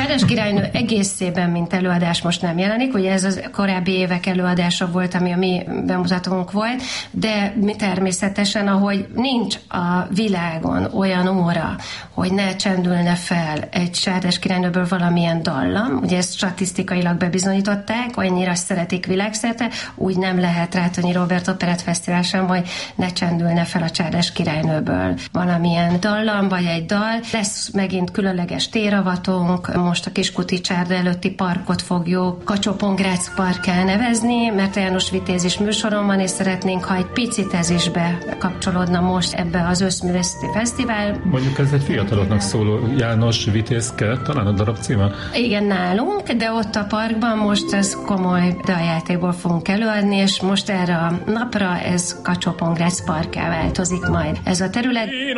Csárdás királynő egészében, mint előadás most nem jelenik, ugye ez az korábbi évek előadása volt, ami a mi bemutatónk volt, de mi természetesen, ahogy nincs a világon olyan óra, hogy ne csendülne fel egy Csárdás királynőből valamilyen dallam, ugye ezt statisztikailag bebizonyították, annyira szeretik világszerte, úgy nem lehet Rátonyi Róbert Operett Fesztivál sem, hogy ne csendülne fel a Csárdás királynőből valamilyen dallam, vagy egy dal. Lesz megint különleges téravatunk, most a Kiskuti csárda előtti parkot fogjuk Kacsó-Pongrác parkká nevezni, mert János Vitéz is műsoron van, és szeretnénk, ha egy picit ez is bekapcsolódna most ebbe az Összművészeti Fesztivál. Mondjuk ez egy fiataloknak szóló János Vitéz Kert, talán a darab címe? Igen, nálunk, de ott a parkban most ez komoly daljátékból fogunk előadni, és most erre a napra ez Kacsó-Pongrác parkká változik majd ez a terület.